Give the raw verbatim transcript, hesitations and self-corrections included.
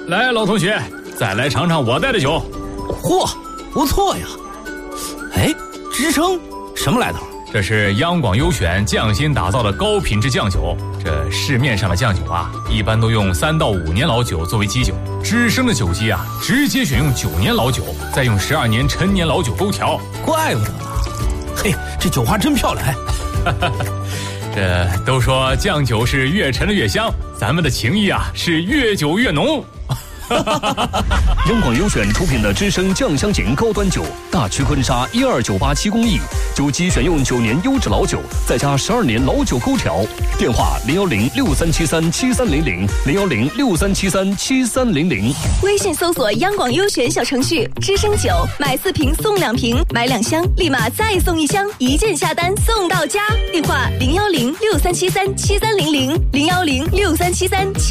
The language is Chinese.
来，老同学，再来尝尝我带的酒。 嚯，不错呀！哎，支撑什么来头？ 这是央广优选匠心打造的高品质酱酒。这市面上的酱酒啊，一般都用三到五年老酒作为基酒，知生的酒基啊，直接选用九年老酒，再用十二年陈年老酒勾调。 怪不得呢。嘿，这酒花真漂亮！ 这都说酱酒是越陈的越香，咱们的情谊啊是越久越浓。 央广优选出品的知生酱香型高端酒，大曲婚纱一二九八七工艺，酒基选用九年优质老酒，再加十二年老酒勾调。电话零幺零六三七三七三零零零幺零六三七三七三零零。 微信搜索央广优选小程序，知生酒买四瓶送两瓶，买两箱立马再送一箱，一键下单送到家。电话零幺零六三七三七三零零零幺零六三七三七。